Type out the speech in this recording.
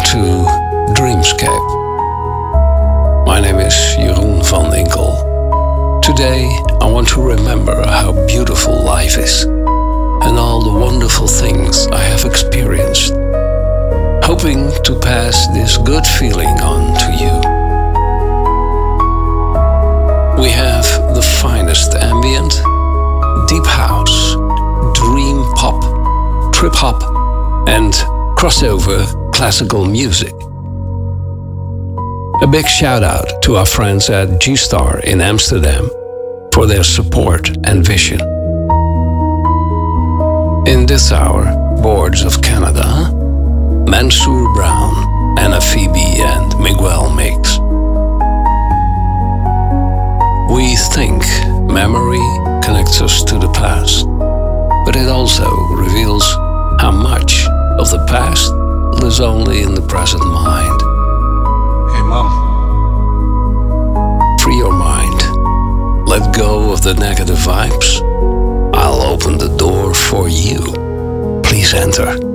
to Dreamscape. My name is Jeroen van Inkel. Today I want to remember how beautiful life is and all the wonderful things I have experienced, hoping to pass this good feeling on to you. We have the finest ambient, deep house, dream pop, trip hop, and crossover classical music. A big shout out to our friends at G-Star in Amsterdam for their support and vision. In this hour, Boards of Canada, Mansour Brown, Anna Phoebe and Miguel Mix. We think memory connects us to the past, but it also reveals how much of the past lives only in the present mind. Hey, Mom. Free your mind. Let go of the negative vibes. I'll open the door for you. Please enter.